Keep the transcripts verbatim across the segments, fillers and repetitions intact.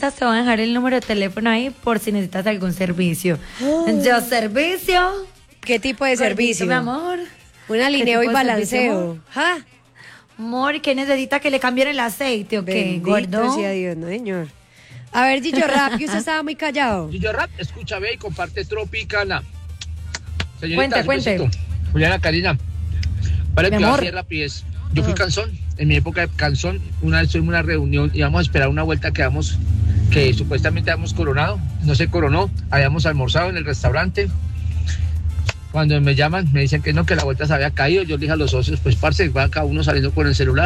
necesitas, te voy a dejar el número de teléfono ahí por si necesitas algún servicio. Oh. Yo, servicio. ¿Qué tipo de servicio? Mi amor. Un alineo y balanceo. ¿Ah? Amor, ¿qué necesita que le cambien el aceite o qué, Bendito gordo? sea Dios, no, señor. A ver, Gillo Rap, que usted estaba muy callado. Gillo Rap, escucha, ve y comparte Tropicana. Cuente, Señorita, cuente. besito. Juliana Karina, para Mi que amor. así rapidez. Yo fui canzón, en mi época de canzón, una vez tuvimos una reunión, íbamos a esperar una vuelta que habíamos, que supuestamente habíamos coronado, no se coronó, habíamos almorzado en el restaurante. Cuando me llaman, me dicen que no, que la vuelta se había caído. Yo le dije a los socios, pues parce, va cada uno saliendo con el celular,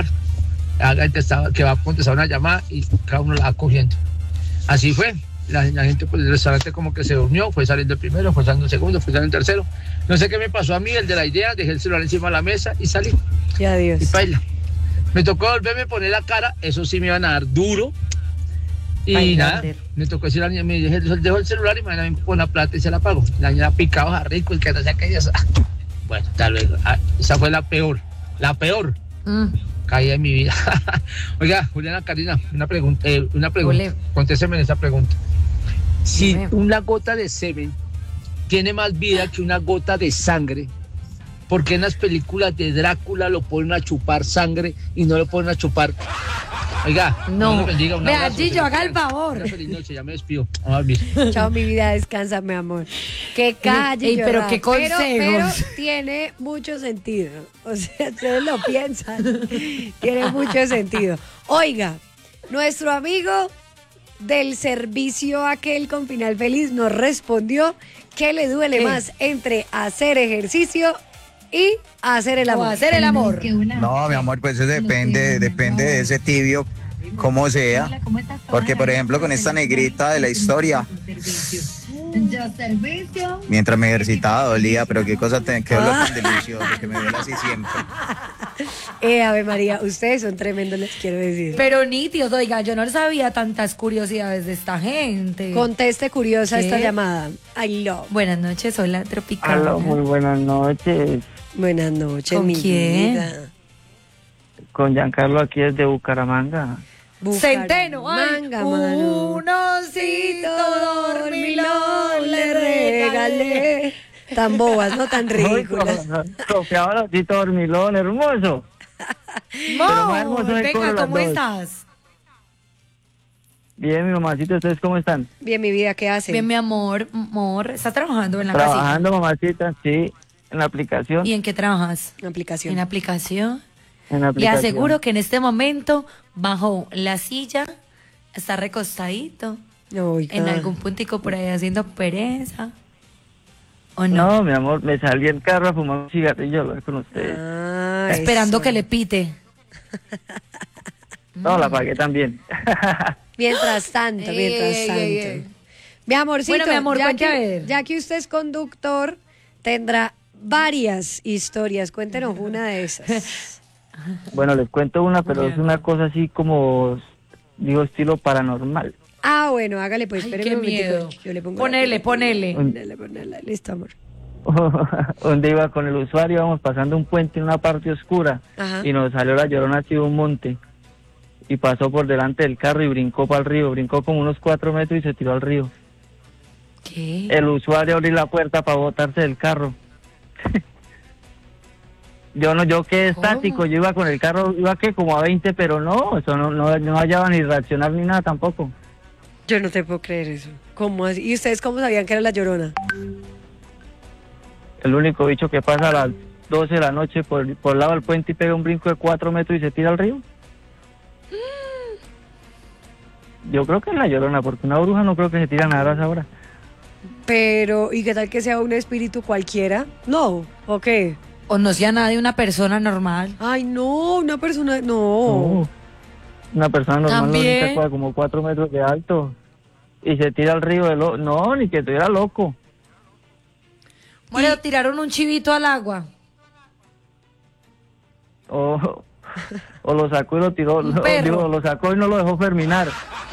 que va a contestar una llamada y cada uno la va cogiendo. Así fue. La, la gente pues, del restaurante como que se durmió, fue saliendo el primero, fue saliendo el segundo, fue saliendo el tercero. No sé qué me pasó a mí, el de la idea, dejé el celular encima de la mesa y salí. Y adiós. Y baila. Me tocó volverme a poner la cara, eso sí me iban a dar duro. Y Bailander. nada, me tocó decir a la niña, me dije, dejo el celular y mañana me pongo la plata y se la pago. La niña picado a rico y que no sé qué. Ya... Bueno, tal vez, ah, esa fue la peor, la peor Mm. caída de mi vida. Oiga, Juliana Karina, una pregunta, eh, una pregunta. Ole. Contésteme en esa pregunta. Si Dime. una gota de semen tiene más vida que una gota de sangre, ¿por qué en las películas de Drácula lo ponen a chupar sangre y no lo ponen a chupar? Oiga, No. Dios lo bendiga, un Vea, abrazo, Gillo, feliz haga el noche. favor. Una feliz noche, ya me despido. Vamos a dormir. Chao, mi vida, descansa, mi amor. Que calle, Ey, Gillo pero Rap. qué Pero, pero consejos. tiene mucho sentido. O sea, ustedes lo piensan. Tiene mucho sentido. Oiga, nuestro amigo del servicio aquel con final feliz nos respondió que le duele ¿Qué? más entre hacer ejercicio y hacer el O amor. hacer el amor. No, mi amor, pues eso depende, depende de ese tibio, como sea. Porque, por ejemplo, con esta negrita de la historia, mientras me ejercitaba dolía, pero qué cosa, te, qué olor tan delicioso, que me duele así siempre. Eh, Ave María, ustedes son tremendos, les quiero decir. Pero nítidos, oiga, yo no sabía tantas curiosidades de esta gente. Conteste curiosa ¿Qué? esta llamada. I love. Buenas noches, hola Tropicana. Aló, muy buenas noches. Buenas noches, ¿Con mi quién? vida. Con Giancarlo aquí desde Bucaramanga. Centeno, ay, Bucaramanga, mano. un osito dormilón le regalé. Tan bobas, no tan ridículas. Tropeado osito dormilón, hermoso. Mo, más hermoso es con venga, las ¿cómo dos. estás? Bien, mi mamacita, ¿ustedes cómo están? Bien, mi vida, ¿qué hace? Bien, mi amor, amor, ¿estás trabajando en la Trabajando, mamacita, sí, en la aplicación. casita? ¿Y en qué trabajas? Aplicación. En aplicación. En la Le aplicación. aseguro que en este momento, bajo la silla, está recostadito, Oiga. en algún puntico por ahí haciendo pereza. ¿O no? No, mi amor, me salí del carro a fumar un cigarrillo a hablar con ustedes. Ah, Esperando eso. que le pite. No, la pagué también. Mientras tanto, Ey, mientras ey, tanto. ey, ey. Mi amorcito, Bueno, mi amor, ya, cuente a que, ver. ya que usted es conductor, tendrá varias historias. Cuéntenos una de esas. Bueno, les cuento una, pero Bien. es una cosa así como, digo, estilo paranormal. Ah, bueno, hágale pues. Ay, espéreme qué un momentico, miedo. Yo le pongo Ponele, la- ponele. Ponele, ponele. Listo, amor. Donde iba con el usuario, íbamos pasando un puente en una parte oscura Ajá. y nos salió la llorona así de un monte y pasó por delante del carro y brincó para el río, brincó como unos cuatro metros y se tiró al río. ¿Qué? El usuario abrió la puerta para botarse del carro. Yo no, yo quedé ¿Cómo? estático, yo iba con el carro, iba que como a veinte, pero no, eso no, no, no hallaba ni reaccionar ni nada tampoco. Yo no te puedo creer eso. ¿Cómo así? ¿Y ustedes cómo sabían que era la llorona? El único bicho que pasa a las doce de la noche por, por el lado del puente y pega un brinco de cuatro metros y se tira al río. Yo creo que es la llorona, porque una bruja no creo que se tire a nadar a esa hora. Pero, ¿y qué tal que sea un espíritu cualquiera? No, ¿o qué? O no sea nada de una persona normal. Ay, no, una persona, no. No. Una persona normal no También. necesita cua- como cuatro metros de alto y se tira al río de lo... No, ni que estuviera loco. Bueno, tiraron un chivito al agua. O, o lo sacó y lo tiró, Un lo, perro. digo, lo sacó y no lo dejó terminar.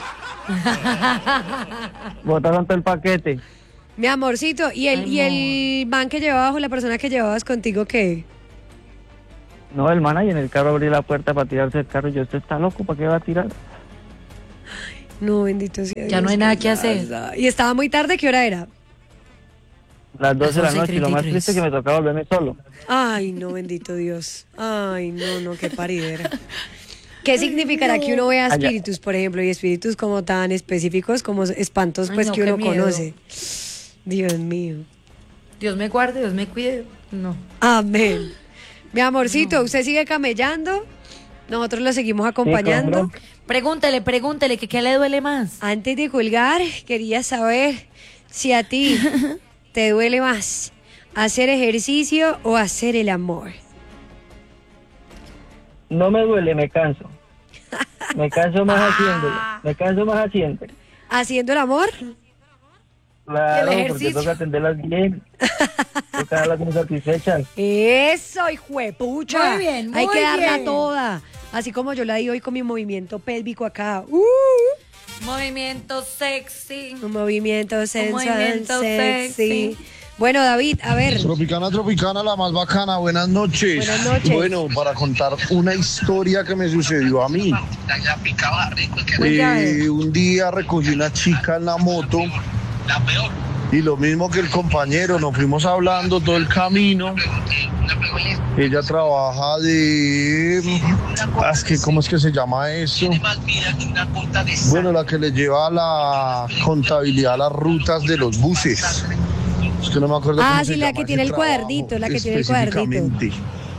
Botaron todo el paquete. Mi amorcito, ¿y el, Ay, y el man que llevabas o la persona que llevabas contigo qué? No, el man ahí en el carro abrió la puerta para tirarse del carro y yo, ¿usted está loco? ¿Para qué va a tirar? No, bendito sea Dios. Ya no hay nada que hacer. ¿Y estaba muy tarde? ¿Qué hora era? Las doce de la doce y noche y lo más treinta y tres. triste es que me tocaba volverme solo. Ay, no, bendito Dios. Ay, no, no, qué paridera. ¿Qué significará que uno vea Allá. espíritus, por ejemplo, y espíritus como tan específicos como espantos, Ay, pues, no, que qué uno miedo. conoce? Dios mío. Dios me guarde, Dios me cuide. No. Amén. Mi amorcito, ¿usted sigue camellando? Nosotros lo seguimos acompañando. cómo no. Pregúntele, pregúntele que qué le duele más. Antes de colgar, quería saber si a ti te duele más hacer ejercicio o hacer el amor. No me duele, me canso. Me canso más haciéndolo. Me canso más haciendo. ¿Haciendo el amor? Claro, ¿El porque ejercicio? toca atenderlas bien. Toca darlas muy satisfechas. Eso, hijuepucha. Muy bien, Hay muy que darla bien. toda. Así como yo la di hoy con mi movimiento pélvico acá. Uh, Movimiento sexy. un movimiento sensual, movimiento sexy. sexy. Bueno, David, a ver. Tropicana, Tropicana, la más bacana. Buenas noches. Buenas noches. Bueno, para contar una historia que me sucedió a mí. Oiga, Eh, un día recogí una chica en la moto y lo mismo que el compañero, nos fuimos hablando todo el camino. Ella trabaja de... ah, es que, ¿cómo es que se llama eso? Bueno, la que le lleva la contabilidad a las rutas de los buses. Es que no me acuerdo Ah, cómo sí, se la llama que ese tiene el trabajo cuadernito, la que tiene el cuadernito. específicamente.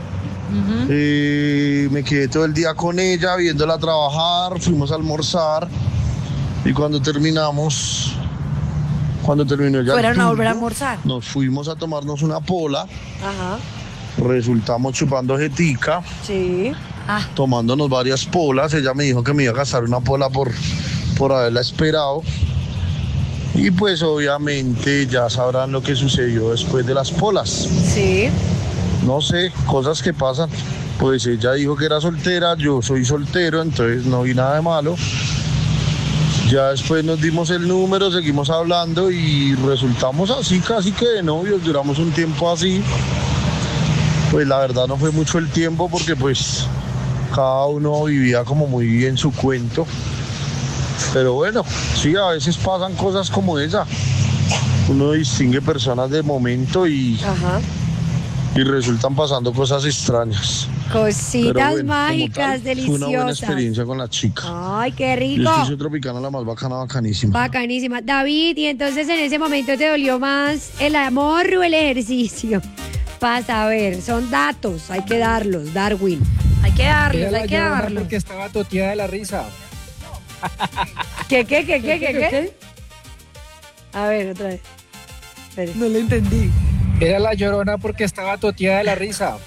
Eh, me quedé todo el día con ella, viéndola trabajar, fuimos a almorzar y cuando terminamos, cuando terminó ya el Fueron a volver a turno, almorzar. nos fuimos a tomarnos una pola, Ajá, resultamos chupando jetica, sí. Ah, tomándonos varias polas. Ella me dijo que me iba a gastar una pola por, por haberla esperado. Y pues obviamente ya sabrán lo que sucedió después de las polas. Sí. No sé, cosas que pasan. Pues ella dijo que era soltera, yo soy soltero, entonces no vi nada de malo. Ya después nos dimos el número, seguimos hablando y resultamos así casi que de novios, duramos un tiempo así. Pues la verdad no fue mucho el tiempo porque pues cada uno vivía como muy bien su cuento. Pero bueno, sí, a veces pasan cosas como esa. Uno distingue personas de momento y, Ajá. y resultan pasando cosas extrañas. Cositas Pero bueno, como mágicas, tal, fue una buena deliciosas. experiencia con la chica. Ay, qué rico. Yo estoy Tropicana, la más bacana, bacanísima. Bacanísima. David, y entonces en ese momento te dolió más el amor o el ejercicio. Para saber, son datos, hay que darlos, Darwin. hay que darlos, Ella la hay que llorona darlos. porque estaba toteada de la risa. ¿Qué, qué, qué, qué, qué, qué? A ver, otra vez. Espere. No lo entendí. Era la llorona porque estaba toteada de la risa.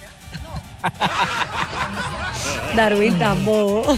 Darwin tan bobo.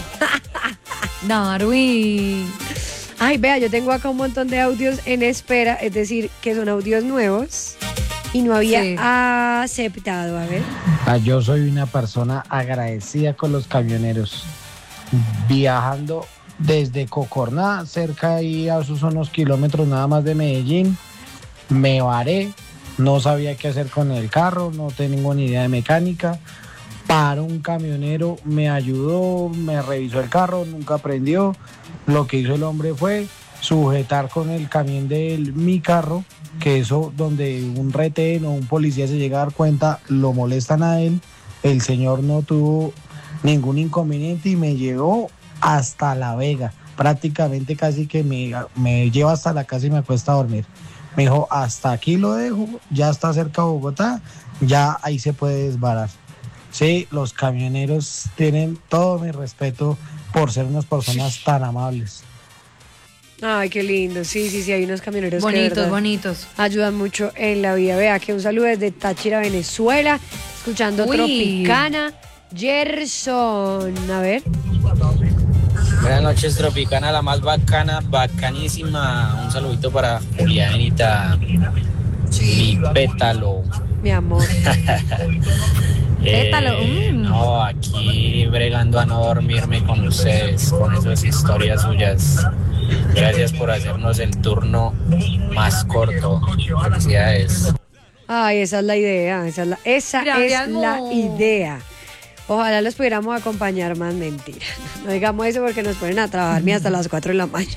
Darwin. Ay, vea, yo tengo acá un montón de audios en espera, es decir, que son audios nuevos y no había Sí. aceptado. A ver. Ah, Yo soy una persona agradecida con los camioneros. Viajando desde Cocorná, cerca ahí a esos unos kilómetros nada más de Medellín, me varé, no sabía qué hacer con el carro, no tenía ninguna idea de mecánica. Paró un camionero, me ayudó, me revisó el carro, nunca prendió. Lo que hizo el hombre fue sujetar con el camión de él mi carro, que eso donde un retén o un policía se llega a dar cuenta, lo molestan a él. El señor no tuvo ningún inconveniente y me llevó hasta La Vega. Prácticamente casi que me, me lleva hasta la casa y me acuesta a dormir. Me dijo, hasta aquí lo dejo, ya está cerca de Bogotá, ya ahí se puede desbarar. Sí, los camioneros tienen todo mi respeto por ser unas personas tan amables. Ay, qué lindo. Sí, sí, sí, hay unos camioneros que de Bonitos, verdad bonitos. ayudan mucho en la vida. Vea, que un saludo desde Táchira, Venezuela, escuchando Uy. Tropicana. Gerson, a ver. Buenas noches, Tropicana, la más bacana, bacanísima. Un saludito para Julianita, mi pétalo. Mi amor. Pétalo, Eh, mm. No, aquí bregando a no dormirme con ustedes, con esas historias suyas. Gracias por hacernos el turno más corto. Felicidades. Ay, esa es la idea. Esa es la, esa Gracias, es la amor. idea. Ojalá los pudiéramos acompañar más, mentira. No digamos eso porque nos ponen a trabajar hasta las cuatro de la mañana.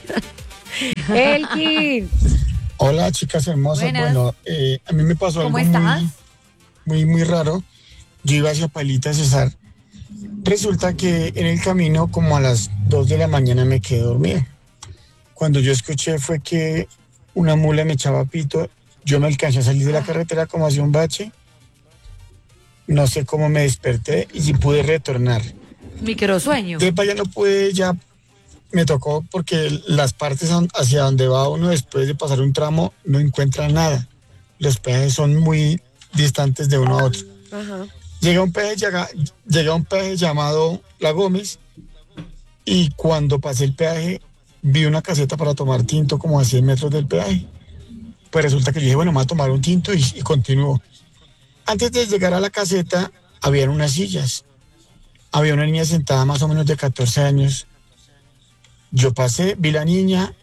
Elkin. Hola, chicas hermosas. Buenas. Bueno, eh, a mí me pasó algo ¿Cómo estás? muy, muy, muy raro. Yo iba hacia Pailita Cesar. Resulta que en el camino, como a las dos de la mañana, me quedé dormido. Cuando yo escuché fue que una mula me echaba pito. Yo me alcancé a salir de la carretera como hacia un bache. No sé cómo me desperté y sí pude retornar. Microsueño. De para allá no pude, ya me tocó porque las partes son hacia donde va uno después de pasar un tramo no encuentra nada. Los peajes son muy distantes de uno a otro. Ajá. Llega un peaje, llega, llega un peaje llamado La Gómez y cuando pasé el peaje vi una caseta para tomar tinto como a cien metros del peaje. Pues resulta que yo dije, bueno, me voy a tomar un tinto y, y continúo. Antes de llegar a la caseta, habían unas sillas. Había una niña sentada más o menos de catorce años. Yo pasé, vi la niña,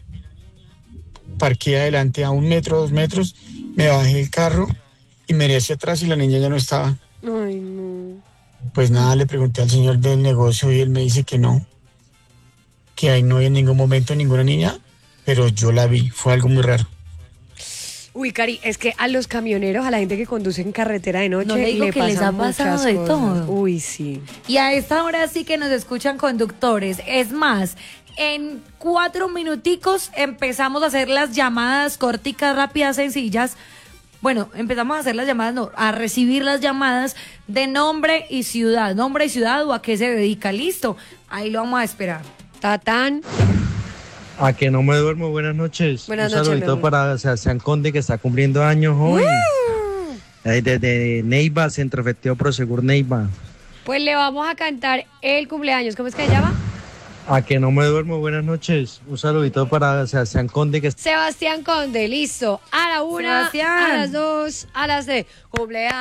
parqué adelante a un metro, dos metros, me bajé del carro y miré hacia atrás y la niña ya no estaba. Ay, no. Pues nada, le pregunté al señor del negocio y él me dice que no, que ahí no hay en ningún momento ninguna niña, pero yo la vi, fue algo muy raro. Uy, Cari, es que a los camioneros, a la gente que conduce en carretera de noche, No le digo que pasan les ha pasado muchas de cosas. todo. Uy, sí. Y a esta hora sí que nos escuchan conductores. Es más, en cuatro minuticos empezamos a hacer las llamadas corticas, rápidas, sencillas. Bueno, empezamos a hacer las llamadas, no, a recibir las llamadas de nombre y ciudad. Nombre y ciudad o a qué se dedica. Listo, ahí lo vamos a esperar. Tatán. A que no me duermo, buenas noches. Buenas Un noches, saludito mi amor. para Sebastián Conde, que está cumpliendo años hoy. Eh, Desde Neiva, Centro Efectivo Prosegur Neiva. Pues le vamos a cantar el cumpleaños. ¿Cómo es que se llama? A que no me duermo, buenas noches. Un saludito para Sebastián Conde, que Sebastián Conde, listo. A la una, Sebastián. a las dos, a las tres. Cumpleaños.